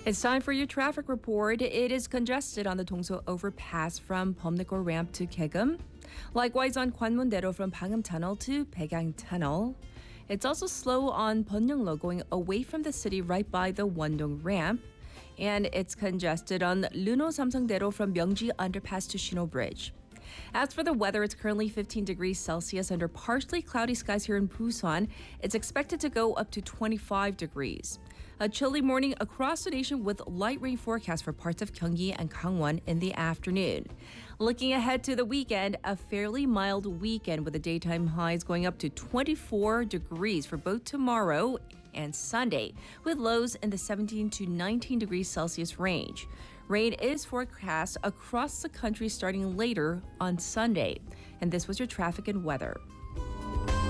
It's time for your traffic report. It is congested on the Dongso overpass from Bomnekor ramp to Kaegum. Likewise on Gwanmun-daero from Pangnam Tunnel to Baegang Tunnel. It's also slow on Beonyeonglo going away from the city right by the Wondong ramp. And it's congested on Luno Samsung-daero from Myeongji underpass to Shino Bridge. As for the weather, it's currently 15 degrees Celsius under partially cloudy skies here in Busan. It's expected to go up to 25 degrees. A chilly morning across the nation with light rain forecast for parts of Gyeonggi and Gangwon in the afternoon. Looking ahead to the weekend, a fairly mild weekend with the daytime highs going up to 24 degrees for both tomorrow and Sunday, with lows in the 17 to 19 degrees Celsius range. Rain is forecast across the country starting later on Sunday. And this was your traffic and weather.